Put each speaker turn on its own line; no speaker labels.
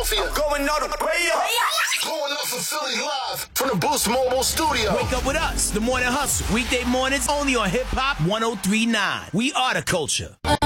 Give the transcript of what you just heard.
Philadelphia. I'm going all the way up. Blowing up for Philly live from the Boost Mobile studio.
Wake up with us, The Morning Hustle. Weekday mornings only on Hip Hop 103.9. We are the culture.